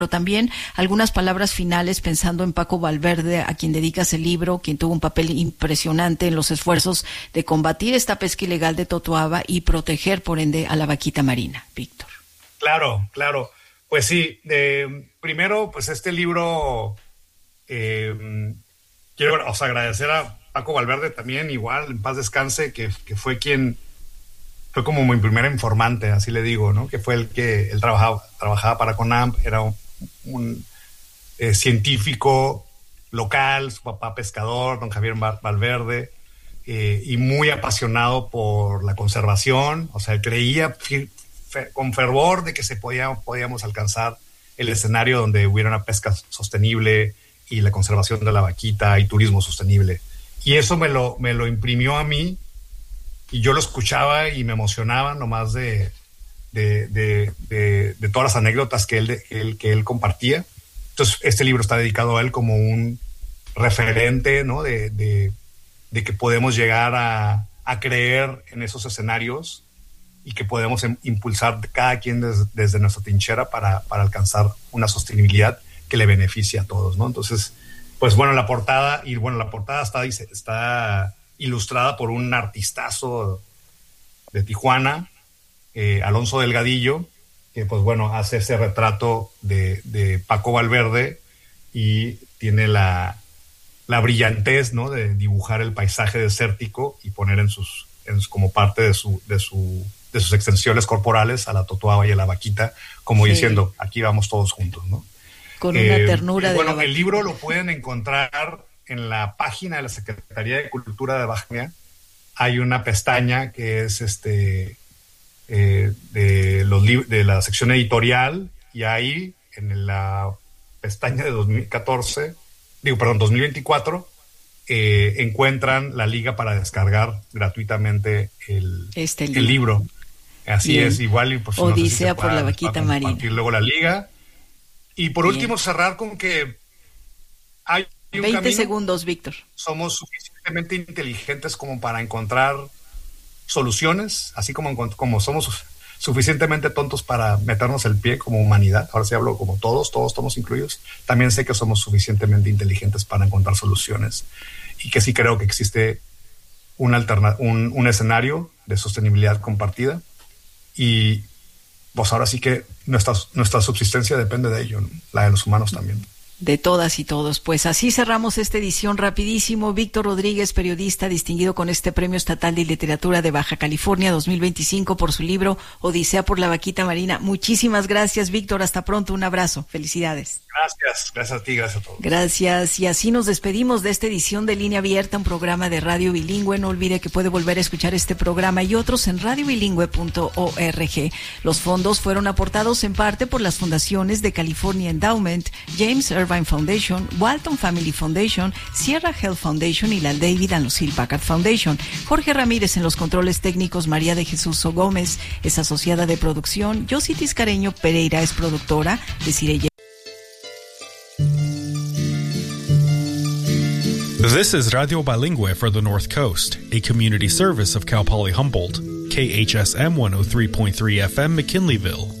pero también algunas palabras finales pensando en Paco Valverde, a quien dedicas el libro, quien tuvo un papel impresionante en los esfuerzos de combatir esta pesca ilegal de Totoaba y proteger, por ende, a la vaquita marina. Víctor. Claro. Pues sí, primero, pues este libro, quiero agradecer a Paco Valverde también, igual, en paz descanse, que fue fue como mi primer informante, así le digo, ¿no? Que fue él trabajaba para CONAMP, era un científico local, su papá pescador, don Javier Valverde, y muy apasionado por la conservación. O sea, creía con fervor de que podíamos alcanzar el escenario donde hubiera una pesca sostenible y la conservación de la vaquita y turismo sostenible. Y eso me lo imprimió a mí, y yo lo escuchaba y me emocionaba nomás de todas las anécdotas que él compartía. Entonces, este libro está dedicado a él como un referente, ¿no? de que podemos llegar a creer en esos escenarios y que podemos impulsar cada quien desde nuestra trinchera para alcanzar una sostenibilidad que le beneficie a todos, ¿no? Entonces, pues bueno, la portada está ilustrada por un artistazo de Tijuana, Alonso Delgadillo, que pues bueno, hace ese retrato de Paco Valverde y tiene la brillantez, ¿no? De dibujar el paisaje desértico y poner como parte de sus extensiones corporales a la totoaba y a la vaquita, como diciendo, aquí vamos todos juntos, ¿no? Con una ternura bueno, el libro lo pueden encontrar en la página de la Secretaría de Cultura de Baja California. Hay una pestaña que es de la sección editorial, y ahí en la pestaña de 2024 encuentran la liga para descargar gratuitamente el libro. Así es, igual, y pues, Odisea por la vaquita marina. Y luego la liga. Y por último, cerrar con que hay 20 segundos, Víctor. Somos suficientemente inteligentes como para encontrar soluciones, así como somos suficientemente tontos para meternos el pie como humanidad. Ahora sí hablo como todos estamos incluidos. También sé que somos suficientemente inteligentes para encontrar soluciones, y que sí creo que existe un escenario de sostenibilidad compartida, y pues ahora sí que nuestra subsistencia depende de ello, ¿no? La de los humanos también. De todas y todos. Pues así cerramos esta edición rapidísimo. Víctor Rodríguez, periodista distinguido con este Premio Estatal de Literatura de Baja California 2025 por su libro Odisea por la vaquita marina. Muchísimas gracias, Víctor. Hasta pronto. Un abrazo. Felicidades. Gracias a ti, gracias a todos. Gracias. Y así nos despedimos de esta edición de Línea Abierta, un programa de radio bilingüe. No olvide que puede volver a escuchar este programa y otros en radiobilingüe.org. Los fondos fueron aportados en parte por las fundaciones de California Endowment, James Irvine Foundation, Walton Family Foundation, Sierra Health Foundation y la David and Lucille Packard Foundation. Jorge Ramírez en los controles técnicos, María de Jesús Gómez es asociada de producción, Yossi Tiscareño Pereira es productora, Desiree. This is Radio Bilingüe for the North Coast, a community service of Cal Poly Humboldt, KHSM 103.3 FM McKinleyville.